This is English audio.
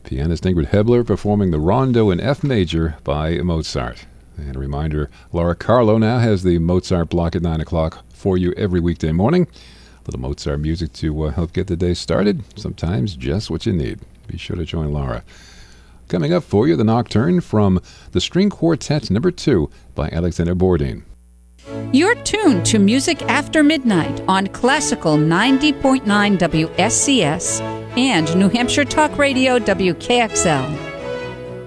Pianist Ingrid Hebler performing the Rondo in F major by Mozart. And a reminder, Laura Carlo now has the Mozart block at 9 o'clock for you every weekday morning. A little Mozart music to help get the day started. Sometimes just what you need. Be sure to join Laura. Coming up for you, the Nocturne from the String Quartet No. 2 by Alexander Bourdin. You're tuned to Music After Midnight on Classical 90.9 WSCS and New Hampshire Talk Radio WKXL.